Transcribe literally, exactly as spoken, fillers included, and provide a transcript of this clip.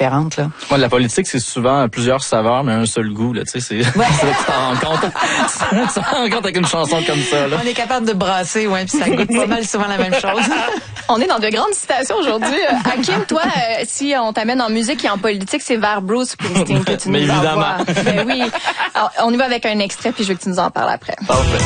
différentes, là. Moi, la politique, c'est souvent plusieurs saveurs, mais un seul goût, là. Tu sais, c'est, ouais. c'est là que tu t'en rends compte. tu t'en rends compte avec une chanson comme ça, là. On est capable de brasser, ouais, puis ça goûte pas mal souvent la même chose. On est dans de grandes citations aujourd'hui. Hakim, toi, euh, si on t'amène en musique et en politique, c'est vers Bruce Springsteen que tu mais nous évidemment. envoies. Ben oui. Alors, on y va avec un extrait, puis je veux que tu nous en parles après. Parfait.